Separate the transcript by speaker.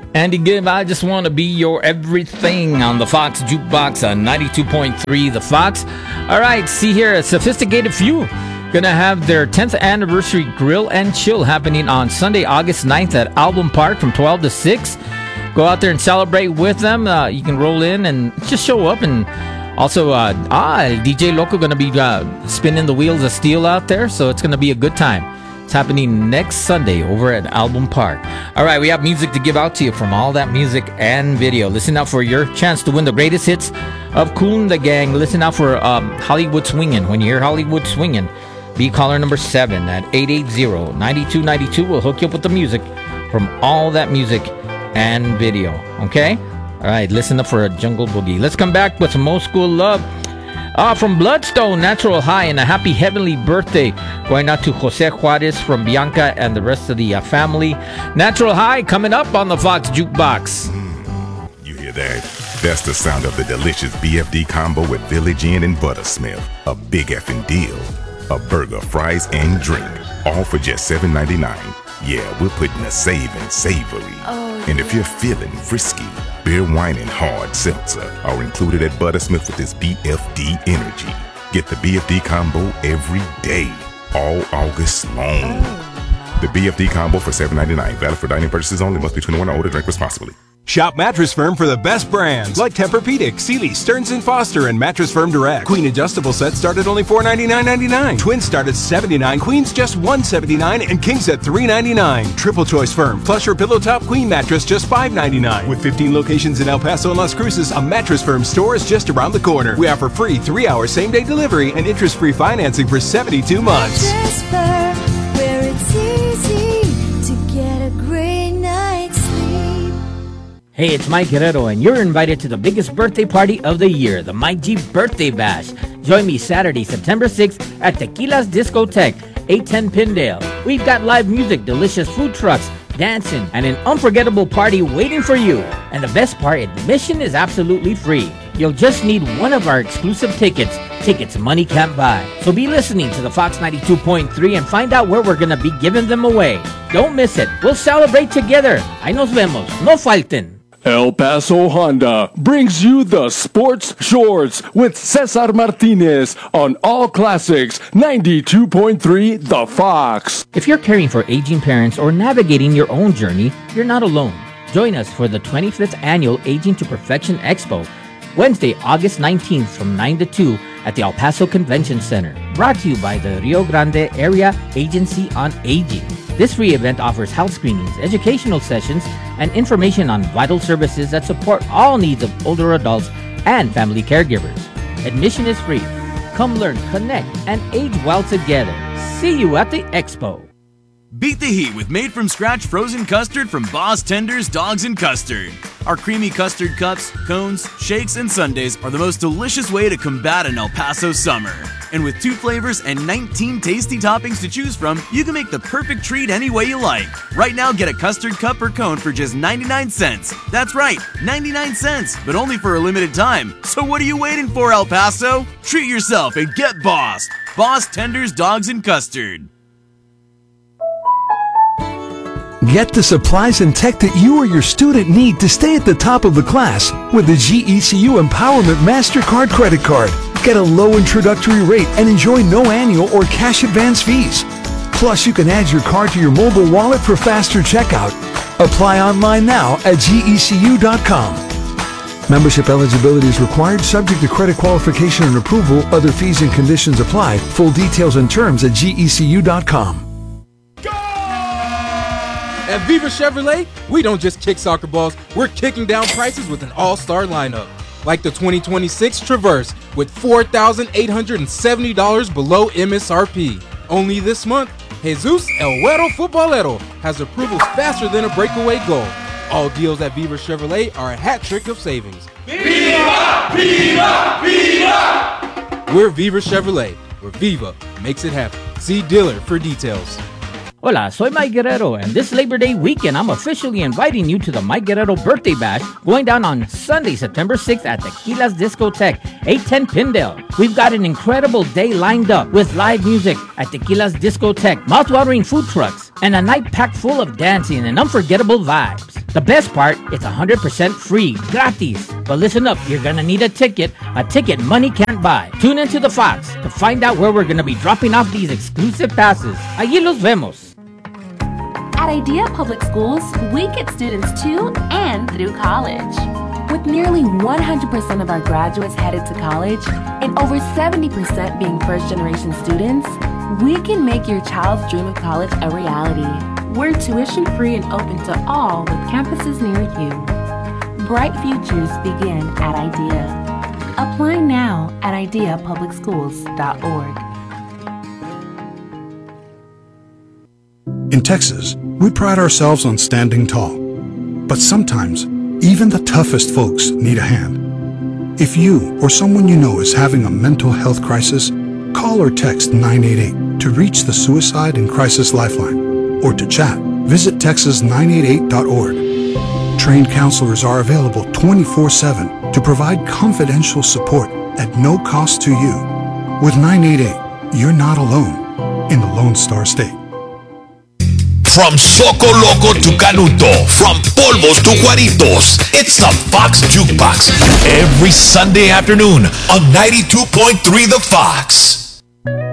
Speaker 1: Andy Gibb, I just want to be your everything on the Fox Jukebox on 92.3 The Fox. All right, see here, a Sophisticated Few going to have their 10th anniversary grill and chill happening on Sunday, August 9th at Album Park from 12 to 6. Go out there and celebrate with them. You can roll in and just show up. And also, DJ Loco going to be spinning the wheels of steel out there, so it's going to be a good time. It's happening next Sunday over at Album Park. All right, we have music to give out to you from All That Music and Video. Listen out for your chance to win the greatest hits of Kool and the Gang. Listen out for Hollywood Swingin'. When you hear Hollywood Swingin', be caller number 7 at 880-9292. We'll hook you up with the music from All That Music and Video. Okay? All right, listen up for a Jungle Boogie. Let's come back with some old school love. From Bloodstone, Natural High, and a happy heavenly birthday going out to Jose Juarez from Bianca and the rest of the family. Natural High coming up on the Fox Jukebox.
Speaker 2: You hear that? That's the sound of the delicious BFD combo with Village Inn and Buttersmith. A big effing deal. A burger, fries, and drink. All for just $7.99. Yeah, we're putting a saving savory. And if you're feeling frisky, beer, wine, and hard seltzer are included at Buttersmith with this BFD energy. Get the BFD combo every day, all August long. The BFD combo for $7.99. Valid for dining purchases only. Must be 21 or older. Drink responsibly.
Speaker 3: Shop Mattress Firm for the best brands like Tempur-Pedic, Sealy, Stearns & Foster, and Mattress Firm Direct. Queen adjustable sets start at only $499.99. Twins start at $79, Queens just $179, and Kings at $399. Triple Choice Firm, plush or pillow top queen mattress just $599. With 15 locations in El Paso and Las Cruces, a Mattress Firm store is just around the corner. We offer free 3-hour same-day delivery and interest-free financing for 72 months.
Speaker 4: Mattress Firm, where it's easy to get a great night's sleep.
Speaker 1: Hey, it's Mike Guerrero, and you're invited to the biggest birthday party of the year, the Mike G Birthday Bash. Join me Saturday, September 6th at Tequila's Discotheque, 810 Pindale. We've got live music, delicious food trucks, dancing, and an unforgettable party waiting for you. And the best part, admission is absolutely free. You'll just need one of our exclusive tickets. Tickets money can't buy. So be listening to the Fox 92.3 and find out where we're going to be giving them away. Don't miss it. We'll celebrate together. Ahí nos vemos. No falten.
Speaker 5: El Paso Honda brings you the Sports Shorts with Cesar Martinez on All Classics 92.3 The Fox.
Speaker 1: If you're caring for aging parents or navigating your own journey, you're not alone. Join us for the 25th Annual Aging to Perfection Expo, Wednesday, August 19th from 9 to 2 at the El Paso Convention Center. Brought to you by the Rio Grande Area Agency on Aging. This free event offers health screenings, educational sessions, and information on vital services that support all needs of older adults and family caregivers. Admission is free. Come learn, connect, and age well together. See you at the expo.
Speaker 6: Beat the heat with made-from-scratch frozen custard from Boss Tenders Dogs and Custard. Our creamy custard cups, cones, shakes, and sundaes are the most delicious way to combat an El Paso summer. And with 2 flavors and 19 tasty toppings to choose from, you can make the perfect treat any way you like. Right now, get a custard cup or cone for just 99 cents. That's right, 99 cents, but only for a limited time. So what are you waiting for, El Paso? Treat yourself and get bossed. Boss Tenders Dogs and Custard.
Speaker 7: Get the supplies and tech that you or your student need to stay at the top of the class with the GECU Empowerment MasterCard credit card. Get a low introductory rate and enjoy no annual or cash advance fees. Plus, you can add your card to your mobile wallet for faster checkout. Apply online now at gecu.com. Membership eligibility is required, subject to credit qualification and approval. Other fees and conditions apply. Full details and terms at gecu.com.
Speaker 8: At Viva Chevrolet, we don't just kick soccer balls, we're kicking down prices with an all-star lineup. Like the 2026 Traverse with $4,870 below MSRP. Only this month, Jesus El Güero Futbolero has approvals faster than a breakaway goal. All deals at Viva Chevrolet are a hat trick of savings. Viva! Viva! Viva! We're Viva Chevrolet, where Viva makes it happen. See dealer for details.
Speaker 1: Hola, soy Mike Guerrero, and this Labor Day weekend, I'm officially inviting you to the Mike Guerrero Birthday Bash going down on Sunday, September 6th at Tequila's Discotheque, 810 Pindale. We've got an incredible day lined up with live music at Tequila's Discotheque, mouthwatering food trucks, and a night packed full of dancing and unforgettable vibes. The best part, it's 100% free, gratis. But listen up, you're gonna need a ticket money can't buy. Tune into The Fox to find out where we're gonna be dropping off these exclusive passes. Allí los vemos.
Speaker 9: At Idea Public Schools, we get students to and through college. With nearly 100% of our graduates headed to college and over 70% being first-generation students, we can make your child's dream of college a reality. We're tuition-free and open to all with campuses near you. Bright futures begin at IDEA. Apply now at ideapublicschools.org.
Speaker 10: In Texas, we pride ourselves on standing tall. But sometimes, even the toughest folks need a hand. If you or someone you know is having a mental health crisis, call or text 988 to reach the Suicide and Crisis Lifeline. Or to chat, visit texas988.org. Trained counselors are available 24/7 to provide confidential support at no cost to you. With 988, you're not alone in the Lone Star State.
Speaker 11: From Soco Loco to Canuto, from Polvos to Juaritos, it's the Fox Jukebox. Every Sunday afternoon on 92.3 The Fox.